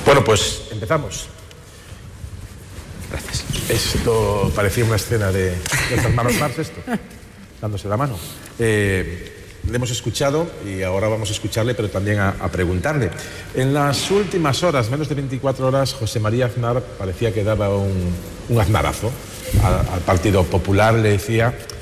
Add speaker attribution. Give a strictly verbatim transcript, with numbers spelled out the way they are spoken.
Speaker 1: Bueno, pues empezamos. Gracias. Esto parecía una escena de, de los hermanos Marx, esto, dándose la mano. Eh, le hemos escuchado y ahora vamos a escucharle, pero también a, a preguntarle. En las últimas horas, menos de veinticuatro horas, José María Aznar parecía que daba un, un aznarazo al, al Partido Popular. Le decía